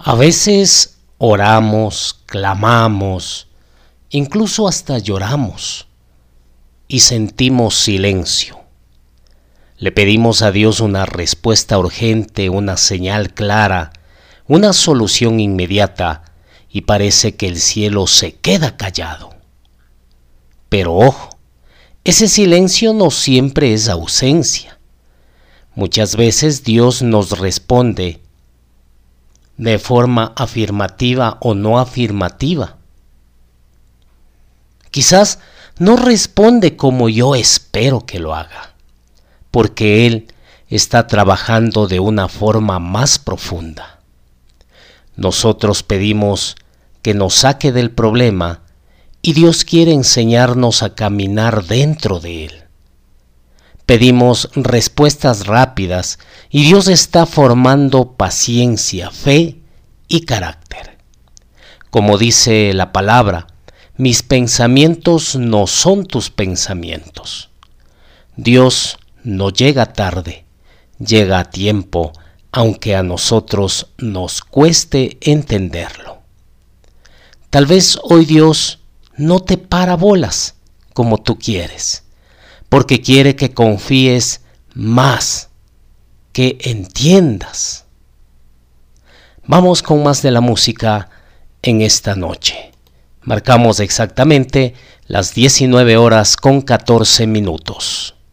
A veces oramos, clamamos, incluso hasta lloramos y sentimos silencio. Le pedimos a Dios una respuesta urgente, una señal clara, una solución inmediata y parece que el cielo se queda callado. Pero ojo, ese silencio no siempre es ausencia. Muchas veces Dios nos responde de forma afirmativa o no afirmativa. Quizás no responde como yo espero que lo haga, porque Él está trabajando de una forma más profunda. Nosotros pedimos que nos saque del problema y Dios quiere enseñarnos a caminar dentro de Él. Pedimos respuestas rápidas y Dios está formando paciencia, fe y carácter. Como dice la palabra, mis pensamientos no son tus pensamientos. Dios no llega tarde, llega a tiempo, aunque a nosotros nos cueste entenderlo. Tal vez hoy Dios no te para bolas como tú quieres, porque quiere que confíes más, que entiendas. Vamos con más de la música en esta noche. Marcamos exactamente las 19 horas con 14 minutos.